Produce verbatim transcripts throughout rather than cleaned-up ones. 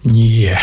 Ja,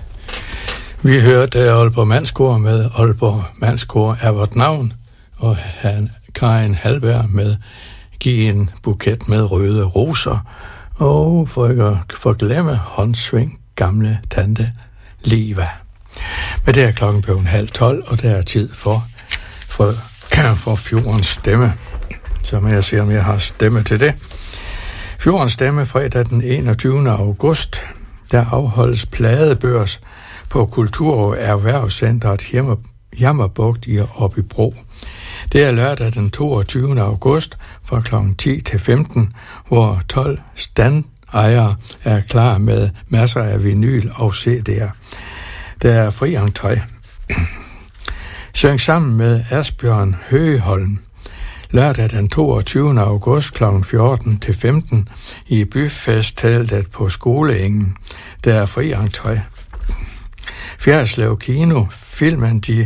vi hørte Aalborg Mandskor med Aalborg Mandskor er vort navn, og han Karin Halberg med Giv en buket med røde roser, og for ikke at forglemme håndsving gamle tante Liva. Men det er klokken på en halv tolv, og det er tid for, for, for Fjordens Stemme. Så må jeg se, om jeg har stemme til det. Fjordens Stemme fredag den enogtyvende august. Der afholdes pladebørs på Kultur- og Erhvervscentret Jammerbugt i Aabybro. Det er lørdag den toogtyvende august fra klokken ti til femten, hvor tolv standejere er klar med masser af vinyl og C D'er. Der er fri entré. Syng sammen med Asbjørn Høgeholm. Lørdag den toogtyvende august klokken fjorten til femten i byfestteltet på Skoleengen. Der er fri entré. Fjerdslev Kino, filmen De,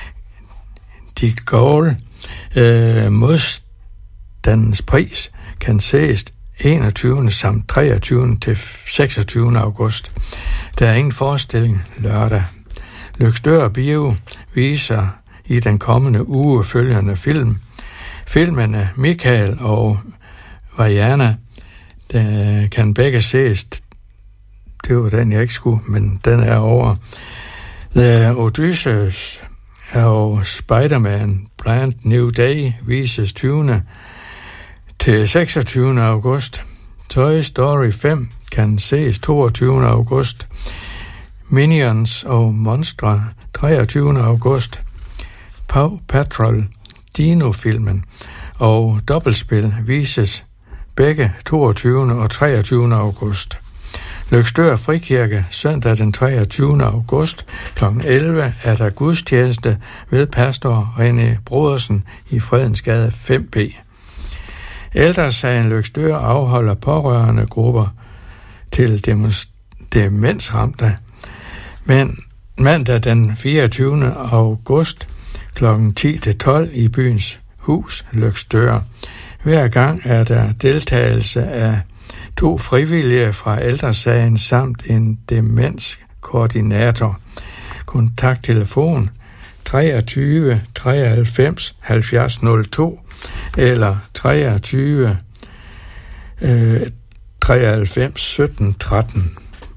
De Gaulle, øh, modstandens pris, kan ses enogtyvende samt treogtyvende til seksogtyvende august. Der er ingen forestilling lørdag. Løgstør Bio viser i den kommende uge følgende film. Filmene Michael og Vajana, der kan begge ses. Det var den, jeg ikke skulle, men den er over. The Odysseus og Spider-Man Brand New Day vises tyvende til seksogtyvende august. Toy Story fem kan ses toogtyvende august. Minions og Monstre treogtyvende august. Paw Patrol Dino-filmen og Dobbeltspil vises begge toogtyvende og treogtyvende august. Løgstør Frikirke søndag den treogtyvende august klokken elleve er der gudstjeneste ved pastor René Brodersen i Fredensgade fem B. Ældresagen Løgstør afholder pårørende grupper til demensramte, men mandag den fireogtyvende august klokken ti til tolv i byens hus Løgstør. Hver gang er der deltagelse af to frivillige fra ældresagen samt en demenskoordinator. Kontakttelefon treogtyve treoghalvfems halvfjerds nul to eller treogtyve treoghalvfems sytten tretten.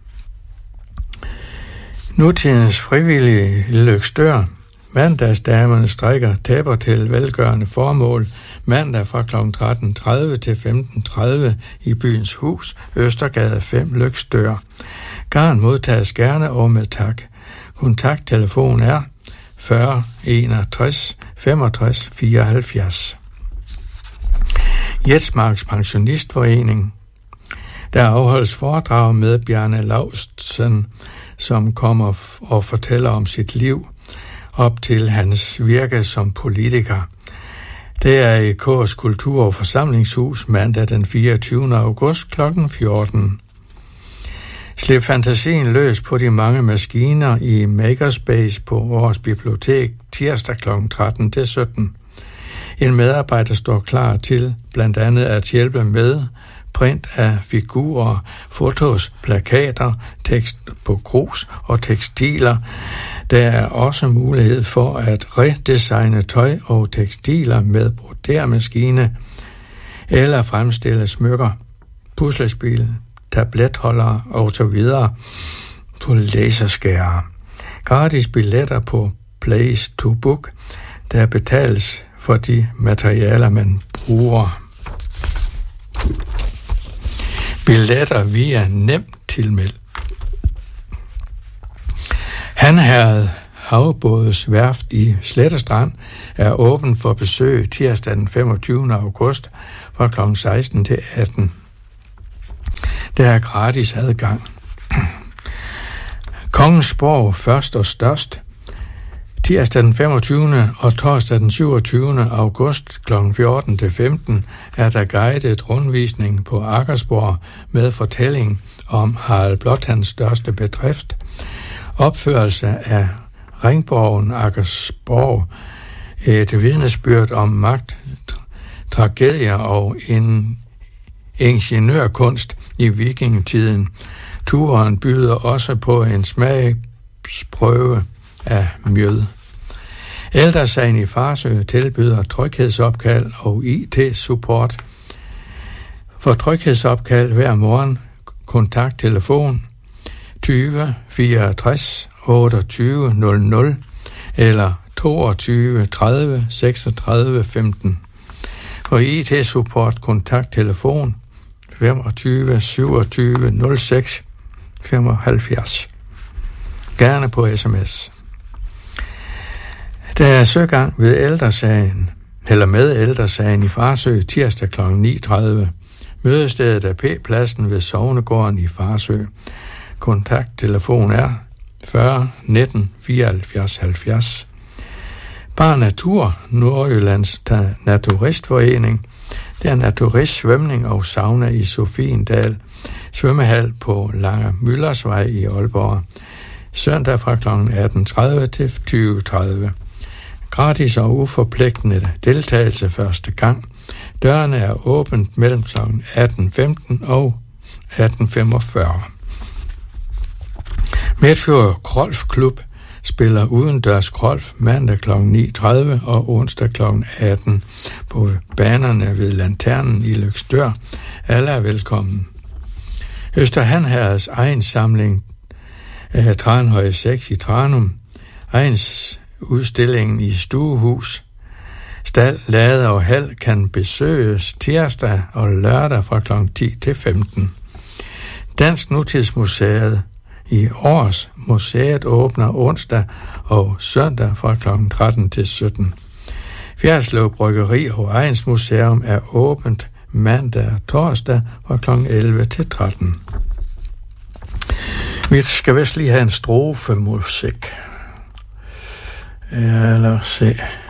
Nutidens frivillige i Løgstør. Mandagsdamerne strikker tæpper til velgørende formål mandag fra klokken tretten tredive til femten tredive i byens hus, Østergade fem, Løgstør. Garn modtages gerne og med tak. Kontakttelefon er fyrre enogtres femogtres fireoghalvfjerds. Jetsmarks Pensionistforening. Der afholdes foredrag med Bjarne Laustsen, som kommer og fortæller om sit liv op til hans virke som politiker. Det er i Kårs Kultur- og Forsamlingshus mandag den fireogtyvende august klokken fjorten. Slip fantasien løs på de mange maskiner i Makerspace på vores bibliotek tirsdag klokken tretten til sytten. En medarbejder står klar til blandt andet at hjælpe med print af figurer, fotos, plakater, tekst på grus og tekstiler. Der er også mulighed for at redesigne tøj og tekstiler med brodermaskine eller fremstille smykker, puslespil, tabletholdere og så videre på laserskærer. Gratis billetter på Place to Book, der betales for de materialer, man bruger. Billetter via nemt tilmeld. Hanherred Havbådes værft i Slettestrand er åben for besøg tirsdag den femogtyvende august fra klokken seksten til atten. Der er gratis adgang. Kongens Borg først og størst. Tirsdag den femogtyvende og torsdag den syvogtyvende august klokken fjorten til femten er der guidet rundvisning på Aggersborg med fortælling om Harald Blåtands største bedrift, opførelse af Ringborgen Aggersborg, et vidnesbyrd om magt, tragedier og en ingeniørkunst i vikingetiden, Turen byder også på en smagsprøve af mjød. Ældresagen i Farsø tilbyder tryghedsopkald og I T-support. For tryghedsopkald hver morgen, kontakt telefon tyve fireogtres otteogtyve nul nul eller toogtyve tredive seksogtredive femten. For I T-support, kontakt telefon femogtyve syvogtyve nul seks femoghalvfjerds. Gerne på sms. Der er søgang ved ældresagen, eller med ældresagen i Farsø tirsdag klokken ni tredive. Mødestedet er P-pladsen ved Sognegården i Farsø. Kontakttelefon er fyrre nitten fireoghalvfjerds halvfjerds. Bar Natur, Nordjyllands Naturistforening. Det er naturistsvømning og sauna i Sofiendal svømmehal på Lange Møllersvej i Aalborg. Søndag fra klokken atten tredive til tyve tredive. Gratis og uforpligtende deltagelse første gang. Dørene er åbent mellem klokken atten femten og atten femogfyrre. Midtfjord Golfklub spiller udendørs golf mandag klokken ni tredive og onsdag klokken atten på banerne ved Lanternen i Løgstør. Alle er velkommen. Østerhanherreds egen samling af Tranhøje seks i Tranum. Egens udstillingen i Stuehus. Stald, lade og hal kan besøges tirsdag og lørdag fra klokken ti til femten. Dansk Nutidsmuseet i Års museet åbner onsdag og søndag fra klokken tretten til sytten. Fjerdslev Bryggeri og Egnsmuseum er åbent mandag og torsdag fra klokken elleve til tretten. Vi skal vist lige have en strofe musik. Ja, lad os se.